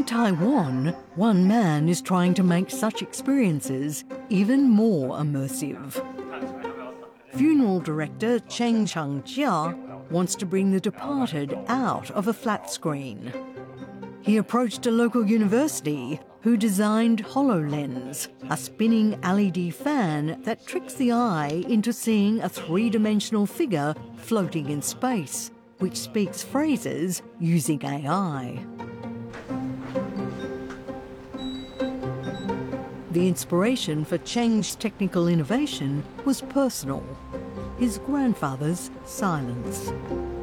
In Taiwan, one man is trying to make such experiences even more immersive. Funeral director Cheng Chang-jia wants to bring the departed out of a flat screen. He approached a local university who designed HoloLens, a spinning LED fan that tricks the eye into seeing a three-dimensional figure floating in space, which speaks phrases using AI. The inspiration for Cheng's technical innovation was personal: his grandfather's silence.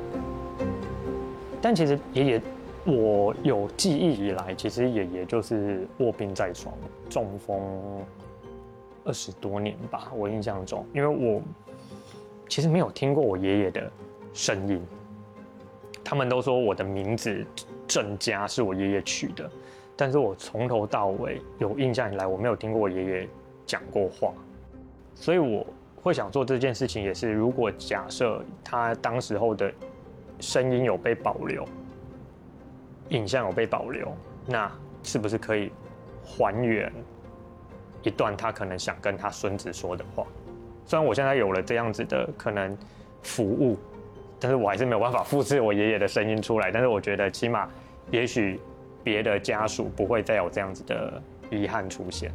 但其实爷爷，我有记忆以来，其实爷爷就是卧病在床，中风20多年吧，我印象中，因为我其实没有听过我爷爷的声音。他们都说我的名字郑家是我爷爷取的。但是我从头到尾有印象以来，我没有听过我爷爷讲过话，所以我会想做这件事情，也是如果假设他当时候的声音有被保留，影像有被保留，那是不是可以还原一段他可能想跟他孙子说的话？虽然我现在有了这样子的可能服务，但是我还是没有办法复制我爷爷的声音出来。但是我觉得起码，也许别的家属不会再有这样子的遗憾出现。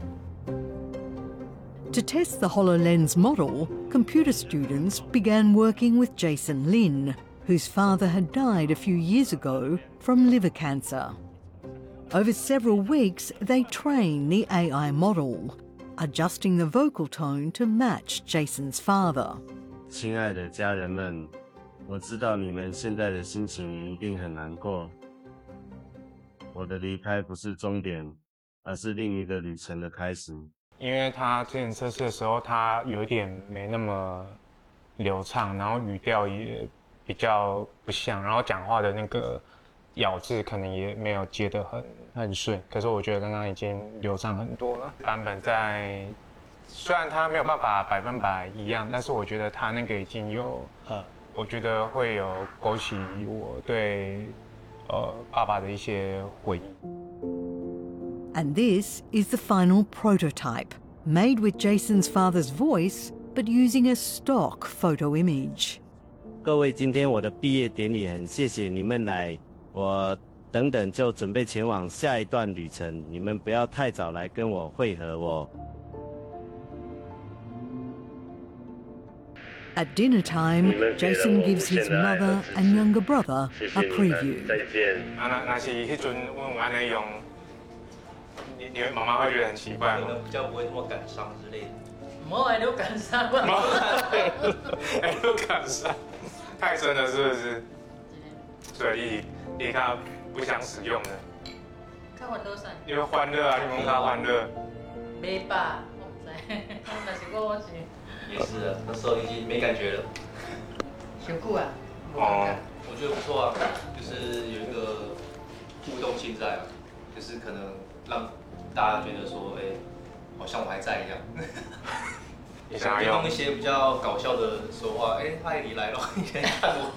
To test the HoloLens model, computer students began working with Jason Lin, whose father had died a few years ago from liver cancer. Over several weeks, they trained the AI model, adjusting the vocal tone to match Jason's father. 亲爱的家人们，我知道你们现在的心情一定很难过。我的离开不是终点，而是另一个旅程的开始。 因为他之前测试的时候，他有一点没那么流畅，然后语调也比较不像，然后讲话的那个咬字可能也没有接得很顺。可是我觉得刚刚已经流畅很多了。版本在虽然他没有办法100%一样，但是我觉得他那个已经有我觉得会有勾起我对爸爸的一些回忆。 And this is the final prototype, made with Jason's father's voice, but using a stock photo image. 各位，今天我的毕业典礼，很谢谢你们来。我等等就准备前往下一段旅程，你们不要太早来跟我会合哦。 At dinner time, Jason gives his mother and younger brother a preview. 再见。 那是迄阵我用安尼用，你妈妈会觉得很奇怪吗？ 比较不会那么感伤之类的。 莫爱都感伤吧？ 哎，都感伤，太深了是不是？所以你看不想使用的。 较欢乐啥？ 因为欢乐啊，你们较欢乐。 没吧？我不知，但是我是。 也是啊，那时候已经没感觉了。 小久啊。 哦。 我觉得不错啊，就是有一个互动性在啊，就是可能让大家觉得说，哎，好像我还在一样。 你想要用一些比较搞笑的说话，哎，嗨，你来了，你来看我。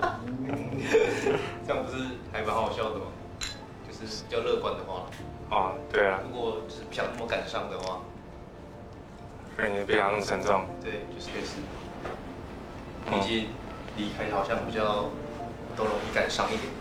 这样不是还蛮好笑的吗？就是比较乐观的话。 哦，对啊。 如果就是不想那么感伤的话。 所以你不想那么沉重。 对，就是类似。毕竟离开好像比较都容易感伤一点。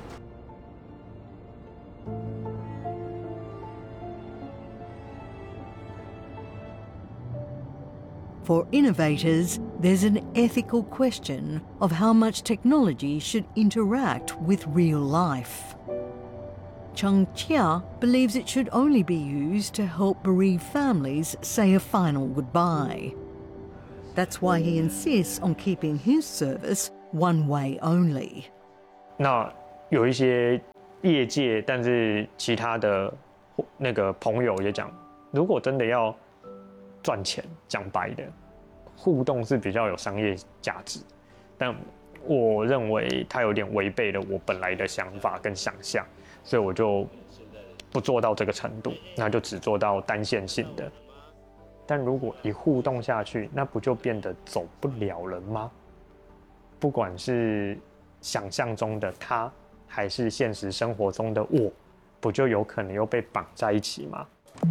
For innovators, there's an ethical question of how much technology should interact with real life. Chung Chia believes it should only be used to help bereaved families say a final goodbye. That's why he insists on keeping his service one way only. 那有一些业界，但是其他的那个朋友也讲，如果真的要赚钱，讲白的，互动是比较有商业价值，但我认为它有点违背了我本来的想法跟想象。所以我就不做到这个程度，那就只做到单线性的。但如果一互动下去，那不就变得走不了了吗？不管是想象中的他，还是现实生活中的我， 不就有可能又被绑在一起吗？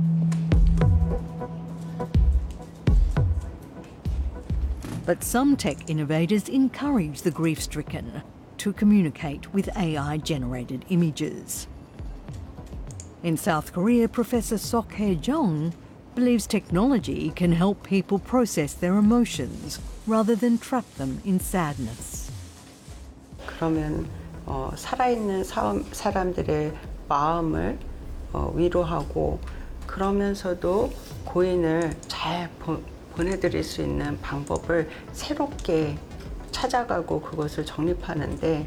But some tech innovators encourage the grief-stricken to communicate with AI-generated images. In South Korea, Professor Sok Hae-jung believes technology can help people process their emotions rather than trap them in sadness. 그러면 살아있는 사람들의 마음을 위로하고 그러면서도 고인을 잘 보내드릴 수 있는 방법을 새롭게 찾아가고 그것을 정립하는데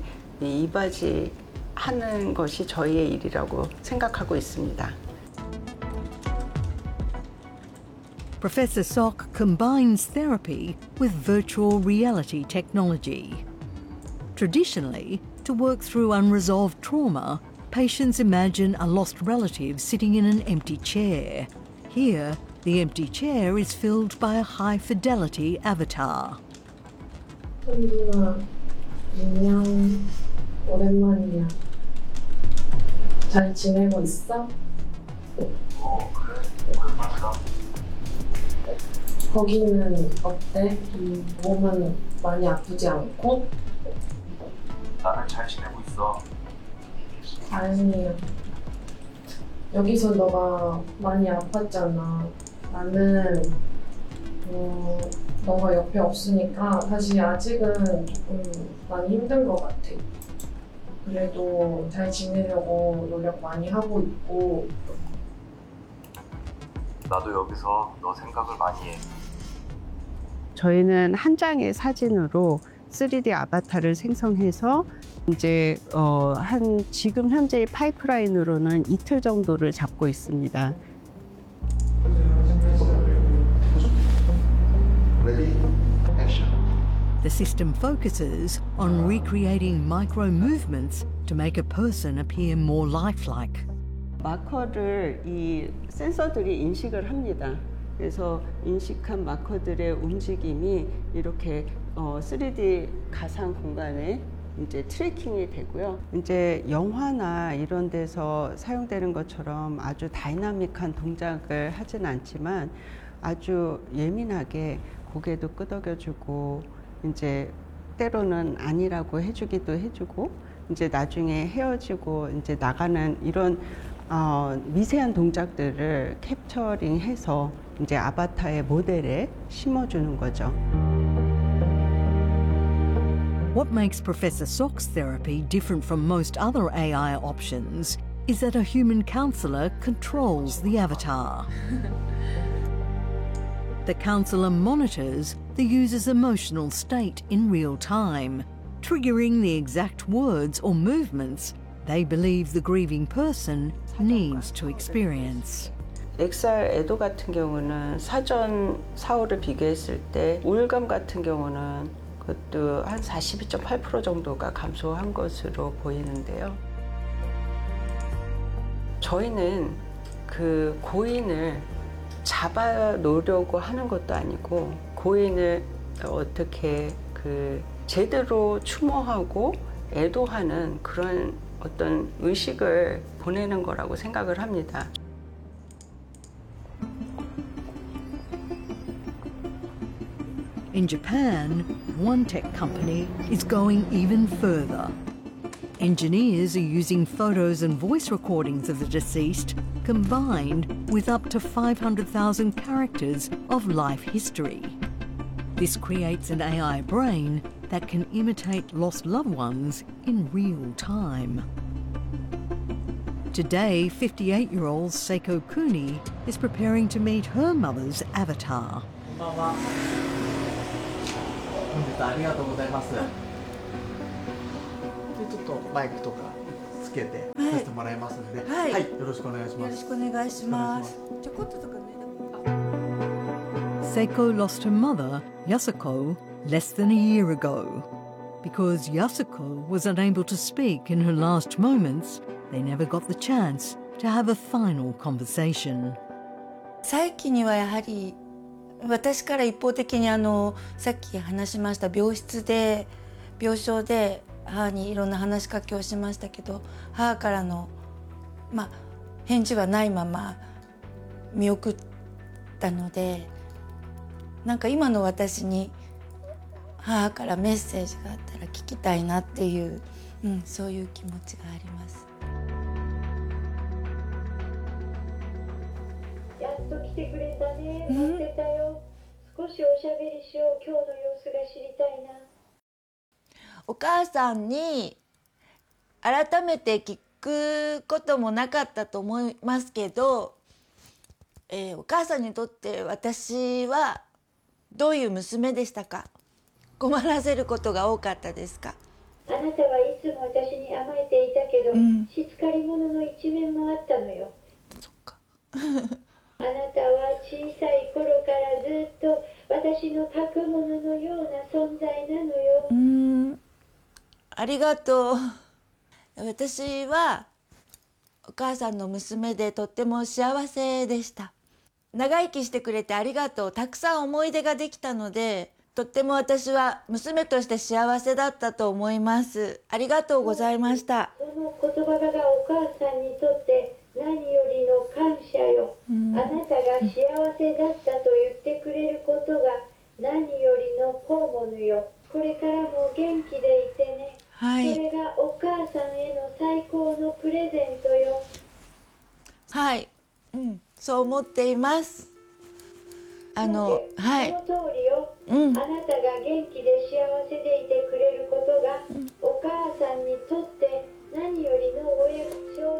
이바지하는 것이 저희의 일이라고 생각하고 있습니다. Professor Sok combines therapy with virtual reality technology. Traditionally, to work through unresolved trauma, patients imagine a lost relative sitting in an empty chair. Here, the empty chair is filled by a high-fidelity avatar. 누나, 안녕. 오랜만이야. 잘 지내고 있어? 그래. 오랜만이다. 거기는 어때? 몸은 많이 아프지 않고? 나는 잘 지내고 있어. 다행이야. 여기서 너가 많이 아팠잖아. 나는 너가 옆에 없으니까 사실 아직은 조금 많이 힘든 것 같아. 그래도 잘 지내려고 노력 많이 하고 있고. 나도 여기서 너 생각을 많이 해. 저희는 한 장의 사진으로 3D 아바타를 생성해서 이제 지금 현재의 파이프라인으로는 이틀 정도를 잡고 있습니다. The system focuses on recreating micro movements to make a person appear more lifelike. 마커를 이 센서들이 인식을 합니다. 그래서 인식한 마커들의 움직임이 이렇게 3D 가상 공간에 이제 트래킹이 되고요. 이제 영화나 이런 데서 사용되는 것처럼 아주 다이나믹한 동작을 하진 않지만 아주 예민하게 고개도 끄덕여주고 이제 때로는 아니라고 해주기도 해주고 이제 나중에 헤어지고 이제 나가는 이런 미세한 동작들을 캡처링해서 이제 아바타의 모델에 심어주는 거죠. What makes Professor Sok's therapy different from most other AI options is that a human counsellor controls the avatar. The counsellor monitors the user's emotional state in real time, triggering the exact words or movements they believe the grieving person needs to experience. XR 에도 같은 경우는 사전 사후를 비교했을 때 우울감 같은 경우는 그것도 한 42.8% 정도가 감소한 것으로 보이는데요. 저희는 그 고인을 잡아 놓으려고 하는 것도 아니고 고인을 어떻게 제대로 추모하고 애도하는 그런 어떤 의식을 보내는 거라고 생각을 합니다. In Japan, one tech company is going even further. Engineers are using photos and voice recordings of the deceased combined with up to 500,000 characters of life history. This creates an AI brain that can imitate lost loved ones in real time. Today, 58-year-old Seiko Kuni is preparing to meet her mother's avatar. 本日ありがとうございます。でちょっとマイクとかつけてさせてもらいますので、はい、よろしくお願いします。よろしくお願いします。ちょこっととかね。 Seiko lost her mother, Yasuko, less than a year ago. Because Yasuko was unable to speak in her last moments, they never got the chance to have a final conversation. 最近にはやはり私から一方的にさっき話しました病床で母にいろんな話しかけをしましたけど母からの返事はないまま見送ったので、なんか今の私に母からメッセージがあったら聞きたいなっていう、そういう気持ちがあります。 やっと来てくれたね。待ってたよ。少しおしゃべりしよう。今日の様子が知りたいな。 お母さんに改めて聞くこともなかったと思いますけど、お母さんにとって私はどういう娘でしたか？困らせることが多かったですか？ あなたはいつも私に甘えていたけど、しつかり者の一面もあったのよ。 そっかあなたは小さい頃からずっと私の格物のような存在なのよ。 ありがとう。私はお母さんの娘でとっても幸せでした。長生きしてくれてありがとう。たくさん思い出ができたので、とっても私は娘として幸せだったと思います。ありがとうございました。 その言葉がお母さんにとって何よりの感謝よ。あなたが幸せだったと言ってくれることが何よりの宝物よ。これからも元気でいてね。 はい、 それがお母さんへの最高のプレゼントよ。 はい、そう思っています。はい、 その通りよ。あなたが元気で幸せでいてくれることが、お母さんにとって何よりのお役所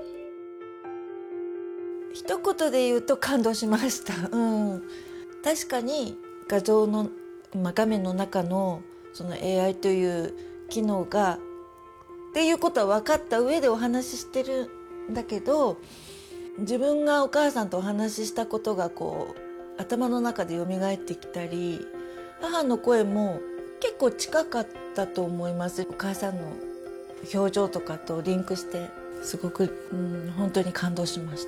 し。 一言で言うと感動しました。確かに画像の、画面の中のその AI という機能がっていうことは分かった上でお話ししてるんだけど、自分がお母さんとお話ししたことが頭の中で蘇ってきたり、母の声も結構近かったと思います。お母さんの表情とかとリンクしてすごく、本当に感動しました。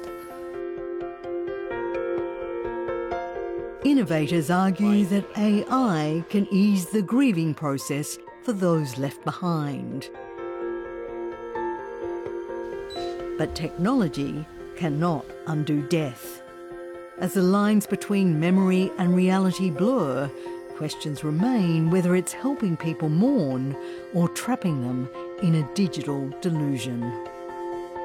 Innovators argue that AI can ease the grieving process for those left behind. But technology cannot undo death. As the lines between memory and reality blur, questions remain whether it's helping people mourn or trapping them in a digital delusion.